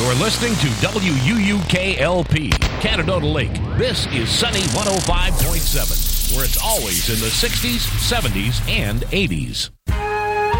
You're listening to WUUKLP, Canadota Lake. This is Sunny 105.7, where it's always in the 60s, 70s, and 80s.